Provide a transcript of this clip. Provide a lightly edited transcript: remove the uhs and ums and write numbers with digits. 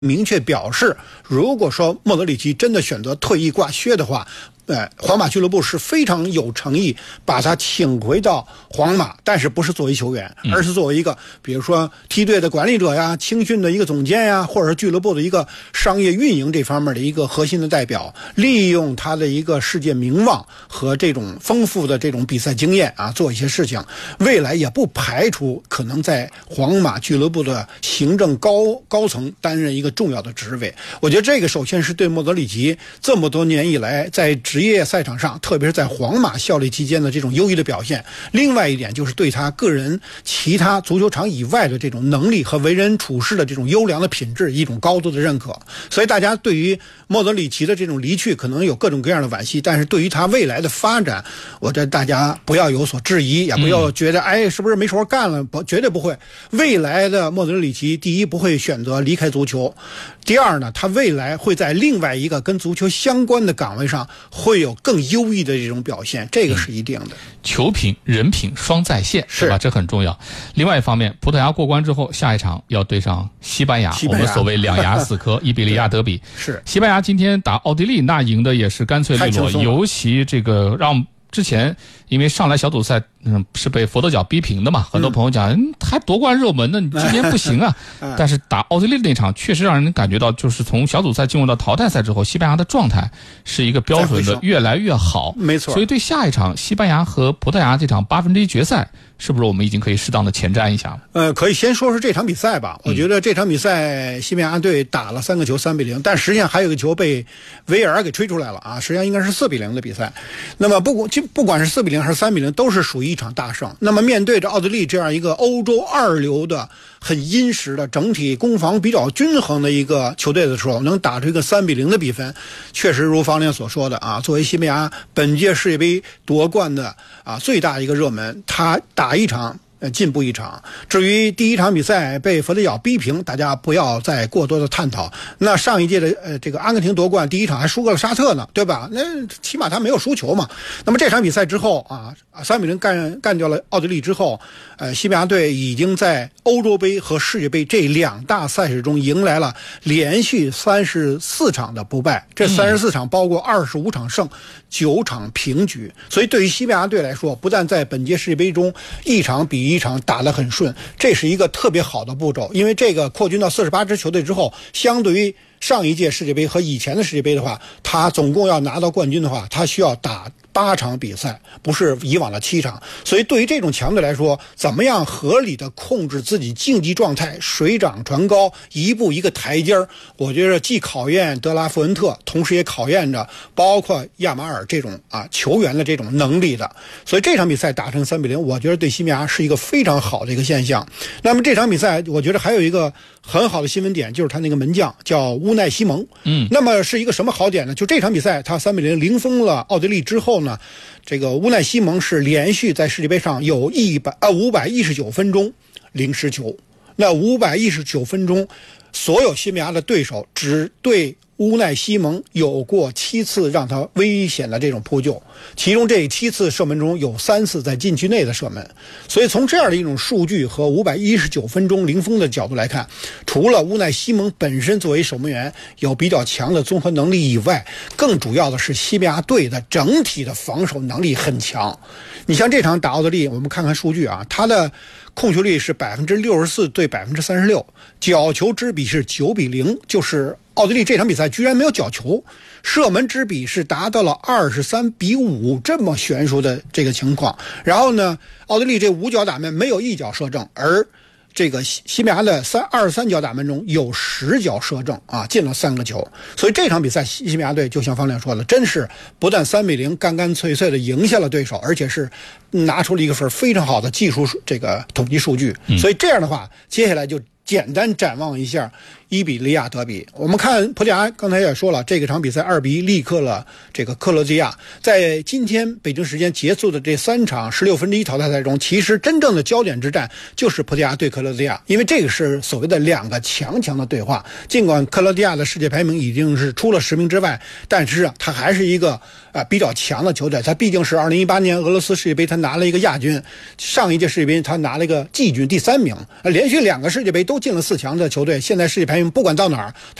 明确表示，如果说莫德里奇真的选择退役挂靴的话，皇马俱乐部是非常有诚意把他请回到皇马，但是不是作为球员，而是作为一个比如说梯队的管理者呀、青训的一个总监呀，或者是俱乐部的一个商业运营这方面的一个核心的代表，利用他的一个世界名望和这种丰富的这种比赛经验啊，做一些事情。未来也不排除可能在皇马俱乐部的行政高层担任一个重要的职位。我觉得这个首先是对莫德里奇这么多年以来在职业赛场上，特别是在皇马效力期间的这种优异的表现。另外一点就是对他个人其他足球场以外的这种能力和为人处事的这种优良的品质一种高度的认可。所以大家对于莫德里奇的这种离去可能有各种各样的惋惜，但是对于他未来的发展，我觉得大家不要有所质疑，也不要觉得是不是没活干了，绝对不会。未来的莫德里奇，第一不会选择离开足球，第二呢，他未来会在另外一个跟足球相关的岗位上会有更优异的这种表现，这个是一定的。 球品、人品双在线，是吧？这很重要。另外一方面，葡萄牙过关之后，下一场要对上西班牙，我们所谓两牙死磕伊比利亚德比。 是西班牙今天打奥地利，那赢的也是干脆利落，尤其这个让之前因为上来小组赛是被佛得角逼平的嘛，很多朋友讲还夺冠热门呢，你今年不行啊。但是打奥地利那场确实让人感觉到，就是从小组赛进入到淘汰赛之后，西班牙的状态是一个标准的越来越好。 没错。 所以对下一场西班牙和葡萄牙这场1/8决赛，是不是我们已经可以适当的前瞻一下？ 可以先说这场比赛吧。我觉得这场比赛西班牙队打了3个球3-0，但实际上还有一个球被维尔给吹出来了啊，实际上应该是4-0的比赛。那么不管是4-0还是3-0，都是属于一场大胜。那么面对着奥地利这样一个欧洲二流的很殷实的整体攻防比较均衡的一个球队的时候，能打出一个3-0的比分，确实如方亮所说的啊，作为西班牙本届世界杯夺冠的最大一个热门，他打一场进步一场。至于第一场比赛被佛得角逼平，大家不要再过多的探讨。那上一届的这个阿根廷夺冠第一场还输给了沙特呢，对吧？那起码他没有输球嘛。那么这场比赛之后3-0干掉了奥地利之后，西班牙队已经在欧洲杯和世界杯这两大赛事中迎来了连续34场的不败。这34场包括25场胜，9场平局。所以对于西班牙队来说，不但在本届世界杯中一场比一场打得很顺，这是一个特别好的步骤。因为这个扩军到48支球队之后，相对于上一届世界杯和以前的世界杯的话，他总共要拿到冠军的话，他需要打8场比赛，不是以往的7场。所以对于这种强队来说，怎么样合理的控制自己竞技状态，水涨船高，一步一个台阶儿，我觉得既考验德拉富恩特，同时也考验着包括亚马尔这种球员的这种能力的。所以这场比赛打成3-0，我觉得对西班牙是一个非常好的一个现象。那么这场比赛我觉得还有一个很好的新闻点，就是他那个门将叫乌奈西蒙。那么是一个什么好点呢？就这场比赛他3-0零封了奥地利之后呢，这个乌奈西蒙是连续在世界杯上有519分钟零失球。那519分钟，所有西班牙的对手只对乌奈西蒙有过7次让他危险的这种扑救，其中这7次射门中有3次在禁区内的射门。所以从这样的一种数据和519分钟零封的角度来看，除了乌奈西蒙本身作为守门员有比较强的综合能力以外，更主要的是西班牙队的整体的防守能力很强。你像这场打奥地利，我们看看数据他的控球率是64%对36%，角球之比是9-0，就是奥地利这场比赛居然没有角球，射门之比是达到了23-5，这么悬殊的这个情况。然后呢，奥地利这5脚打门没有1脚射正，而这个西班牙的23脚打门中有10脚射正进了3个球。所以这场比赛西班牙队就像方亮说的，真是不但3-0干干脆脆的赢下了对手，而且是拿出了一个份非常好的技术这个统计数据。所以这样的话，接下来就简单展望一下伊比利亚德比。我们看葡萄牙刚才也说了，这个场比赛2-1力克了这个克罗地亚。在今天北京时间结束的这3场16分之一淘汰赛中，其实真正的焦点之战就是葡萄牙对克罗地亚，因为这个是所谓的2个强的对话。尽管克罗地亚的世界排名已经是出了10名之外，但是它还是一个比较强的球队。它毕竟是2018年俄罗斯世界杯它拿了一个亚军，上一届世界杯它拿了一个季军第3名，连续2个世界杯都进了4强的球队，现在世界排名因为不管到哪儿。